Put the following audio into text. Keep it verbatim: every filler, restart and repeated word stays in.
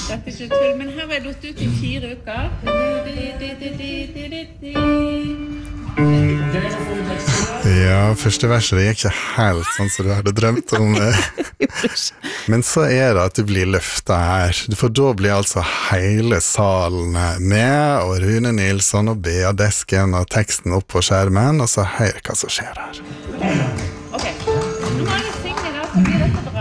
Dette er ikke tull, men her har jeg lått ut I fire uker. Ja, første verset det gikk ikke helt sånn som du hadde drømt om det. Men så er det at du blir løftet her. For da blir altså hele salen med, og Rune Nilsson og Bea Desken og teksten opp på skjermen, og så hør hva som skjer her. Ok, nå må jeg synge da, så blir dette bra.